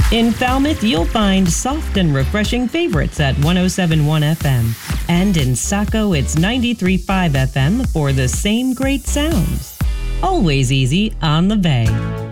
In Falmouth, you'll find soft and refreshing favorites at 107.1 FM. And in Saco, it's 93.5 FM for the same great sounds. Always easy on the Bay.